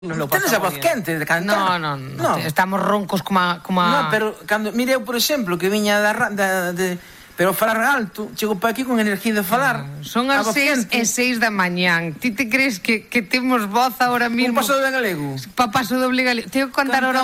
Tenes a voz quente de cantar. No. Estamos roncos como a... No, pero cando mire eu, por exemplo, que viña pero falar alto, chego para aquí con energía de falar. Son as 6:06 da mañán. Ti te crees que temos voz ahora mismo? Un paso de galego. Paso doble galego. Tengo que contar ahora